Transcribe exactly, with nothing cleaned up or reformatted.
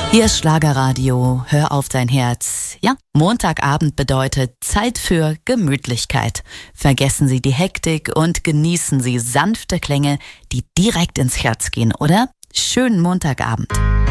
Hier ist Schlagerradio, hör auf dein Herz. Ja, Montagabend bedeutet Zeit für Gemütlichkeit. Vergessen Sie die Hektik und genießen Sie sanfte Klänge, die direkt ins Herz gehen, oder? Schönen Montagabend.